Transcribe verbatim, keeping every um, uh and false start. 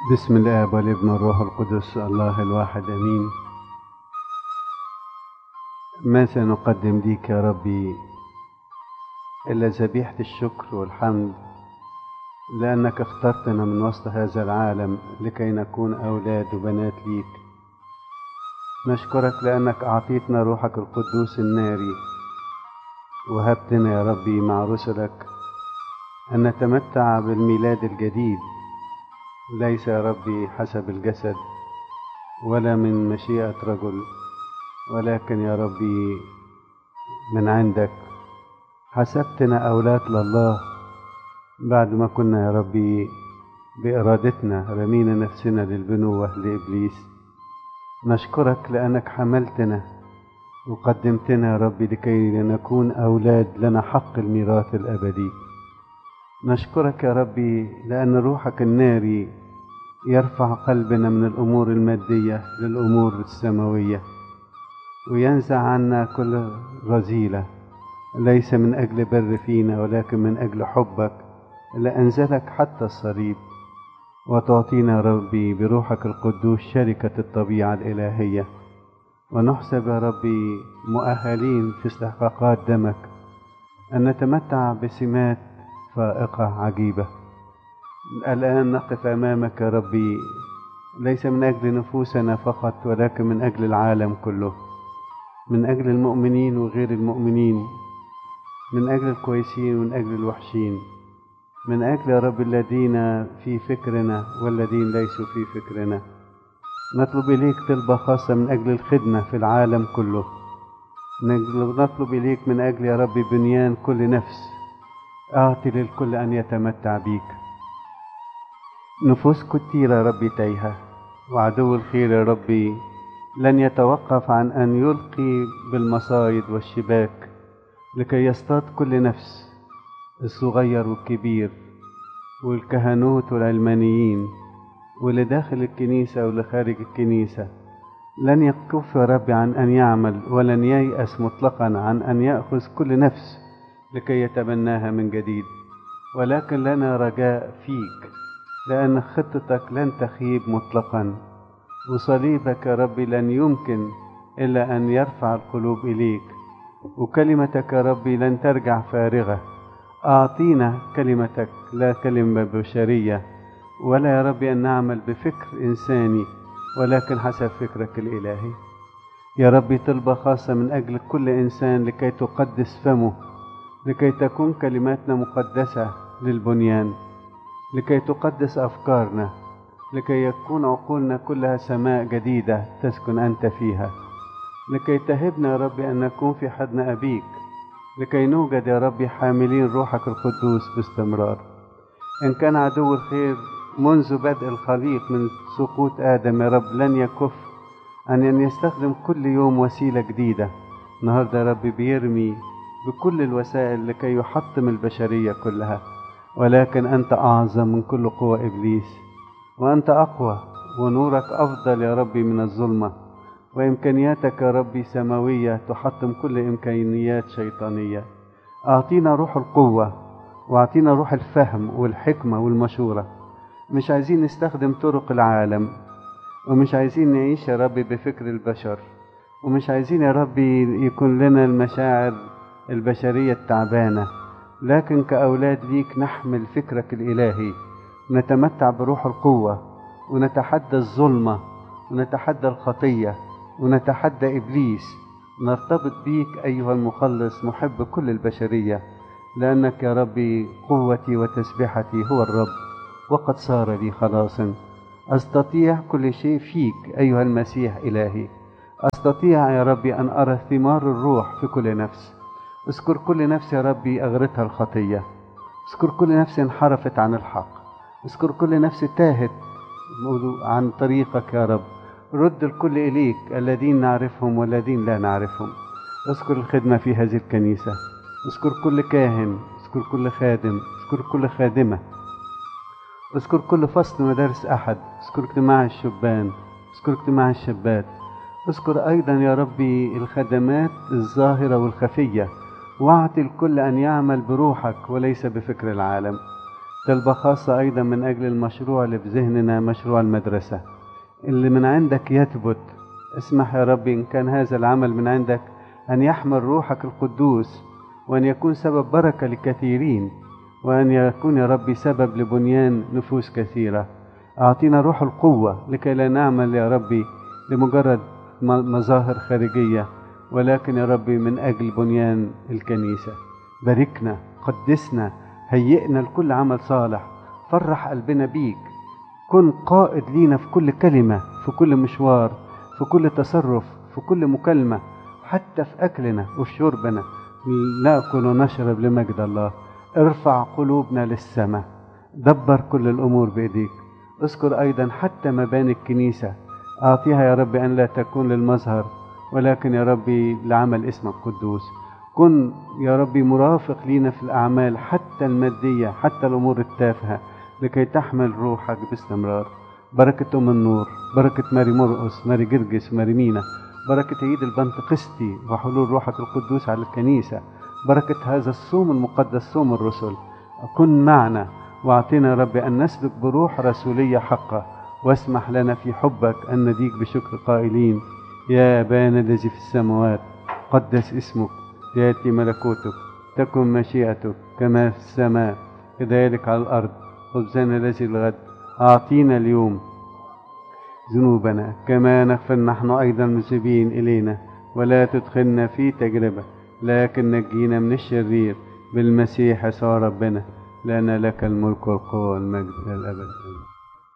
بسم الآب والابن والروح القدس الله الواحد أمين. ما سنقدم ليك يا ربي إلا ذبيحة الشكر والحمد، لأنك اخترتنا من وسط هذا العالم لكي نكون أولاد وبنات ليك. نشكرك لأنك أعطيتنا روحك القدوس الناري، وهبتنا يا ربي مع رسلك أن نتمتع بالميلاد الجديد، ليس يا ربي حسب الجسد ولا من مشيئة رجل، ولكن يا ربي من عندك. حسبتنا أولاد لله بعد ما كنا يا ربي بإرادتنا رمينا نفسنا للبنوة لإبليس. نشكرك لأنك حملتنا وقدمتنا يا ربي لكي نكون أولاد لنا حق الميراث الأبدي. نشكرك يا ربي لأن روحك الناري يرفع قلبنا من الأمور المادية للأمور السماوية، وينزع عنا كل رذيلة، ليس من أجل بر فينا ولكن من أجل حبك اللي أنزلك حتى الصليب، وتعطينا يا ربي بروحك القدوس شركة الطبيعة الإلهية، ونحسب يا ربي مؤهلين في استحقاقات دمك أن نتمتع بسمات فائقة عجيبة. الآن نقف أمامك يا ربي ليس من أجل نفوسنا فقط ولكن من أجل العالم كله، من أجل المؤمنين وغير المؤمنين، من أجل الكويسين ومن أجل الوحشين، من أجل يا رب الذين في فكرنا والذين ليسوا في فكرنا. نطلب إليك طلبة خاصة من أجل الخدمة في العالم كله. نطلب إليك من أجل يا رب بنيان كل نفس، أعطي للكل أن يتمتع بيك. نفوس كتيرة يا ربي تايهة، وعدو الخير يا ربي لن يتوقف عن أن يلقي بالمصايد والشباك لكي يصطاد كل نفس، الصغير والكبير والكهنوت والعلمانيين واللي داخل الكنيسة واللي خارج الكنيسة. لن يكف يا ربي عن أن يعمل ولن ييأس مطلقا عن أن يأخذ كل نفس لكي يتبناها من جديد، ولكن لنا رجاء فيك لأن خطتك لن تخيب مطلقا، وصليبك يا ربي لن يمكن إلا أن يرفع القلوب إليك، وكلمتك يا ربي لن ترجع فارغة. أعطينا كلمتك لا كلمة بشرية، ولا يا ربي أن نعمل بفكر إنساني ولكن حسب فكرك الإلهي. يا ربي طلبة خاصة من أجل كل إنسان لكي تقدس فمه، لكي تكون كلماتنا مقدسة للبنيان، لكي تقدس أفكارنا، لكي يكون عقولنا كلها سماء جديدة تسكن أنت فيها، لكي تهبنا يا ربي أن نكون في حضن أبيك، لكي نوجد يا ربي حاملين روحك القدوس باستمرار. إن كان عدو الخير منذ بدء الخليق من سقوط آدم يا رب لن يكف عن أن يستخدم كل يوم وسيلة جديدة. النهاردة يا رب بيرمي بكل الوسائل لكي يحطم البشرية كلها، ولكن أنت أعظم من كل قوة إبليس، وأنت أقوى، ونورك أفضل يا ربي من الظلمة، وإمكانياتك يا ربي سماوية تحطم كل إمكانيات شيطانية. أعطينا روح القوة، وأعطينا روح الفهم والحكمة والمشورة. مش عايزين نستخدم طرق العالم، ومش عايزين نعيش يا ربي بفكر البشر، ومش عايزين يا ربي يكون لنا المشاعر البشرية التعبانة، لكن كأولاد ليك نحمل فكرك الإلهي، نتمتع بروح القوة، ونتحدى الظلمة، ونتحدى الخطية، ونتحدى إبليس. نرتبط بيك أيها المخلص محب كل البشرية، لأنك يا ربي قوتي وتسبحتي هو الرب، وقد صار لي خلاصا. أستطيع كل شيء فيك أيها المسيح إلهي. أستطيع يا ربي أن أرى ثمار الروح في كل نفس. اذكر كل نفس يا ربي أغرتها الخطية، اذكر كل نفس انحرفت عن الحق، اذكر كل نفس تاهت عن طريقك يا رب. رد الكل إليك، الذين نعرفهم والذين لا نعرفهم. اذكر الخدمة في هذه الكنيسة، اذكر كل كاهن، اذكر كل خادم، اذكر كل خادمة، اذكر كل فصل مدارس أحد، اذكر اجتماع الشبان، اذكر اجتماع الشابات. اذكر أيضا يا ربي الخدمات الظاهرة والخفية، واعطي الكل أن يعمل بروحك وليس بفكر العالم. طلبة خاصة أيضا من أجل المشروع اللي في ذهننا، مشروع المدرسة اللي من عندك يثبت. اسمح يا ربي إن كان هذا العمل من عندك أن يحمل روحك القدوس، وأن يكون سبب بركة لكثيرين، وأن يكون يا ربي سبب لبنيان نفوس كثيرة. أعطينا روح القوة لكي لا نعمل يا ربي لمجرد مظاهر خارجية، ولكن يا ربي من أجل بنيان الكنيسة. باركنا، قدسنا، هيئنا لكل عمل صالح، فرح قلبنا بيك. كن قائد لينا في كل كلمة، في كل مشوار، في كل تصرف، في كل مكالمة، حتى في أكلنا وشربنا نأكل ونشرب لمجد الله. ارفع قلوبنا للسماء، دبر كل الأمور بإيديك. اذكر أيضا حتى مباني الكنيسة، أعطيها يا ربي أن لا تكون للمظهر، ولكن يا ربي لعمل اسمك القدوس. كن يا ربي مرافق لينا في الأعمال حتى المادية، حتى الأمور التافهة، لكي تحمل روحك باستمرار. بركة أم النور، بركة ماري مرقس، ماري جرجس، ماري مينا، بركة عيد البنتقسطي وحلول روحك القدوس على الكنيسة، بركة هذا الصوم المقدس، صوم الرسل. كن معنا واعطينا يا ربي أن نسلك بروح رسولية حقة، واسمح لنا في حبك أن نديك بشكر قائلين: يا أبانا الذي في السماوات، قدس اسمك، يأتي ملكوتك، تكن مشيئتك كما في السماء كذلك على الأرض. خبزنا الذي الغد أعطينا اليوم ذنوبنا كما نغفر نحن أيضا المذنبين إلينا، ولا تدخلنا في تجربة لكن نجينا من الشرير، بالمسيح يسوع ربنا، لأن لك الملك والقوة والمجد إلى الأبد.